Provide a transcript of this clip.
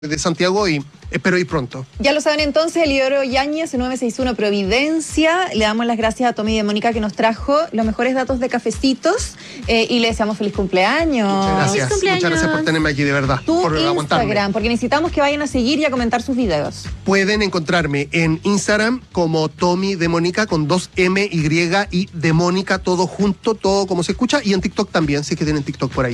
de Santiago y espero ir pronto. Ya lo saben entonces, Eliodoro Yáñez, 961 Providencia. Le damos las gracias a Tommy de Mónica que nos trajo los mejores datos de cafecitos y le deseamos feliz cumpleaños. Muchas gracias por tenerme aquí, de verdad. Tu por aguantarme. Instagram, porque necesitamos que vayan a seguir y a comentar sus videos. Pueden encontrarme en Instagram como Tommy de Mónica con 2 M, Y y de Mónica, todo junto, todo como se escucha, y en TikTok también, si es que tienen TikTok por ahí.